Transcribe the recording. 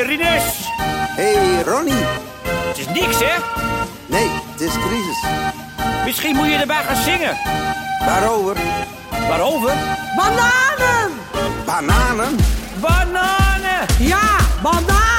Rinus! Hey, Ronnie. Het is niks, hè? Nee, het is crisis. Misschien moet je erbij gaan zingen. Waarover? Waarover? Bananen!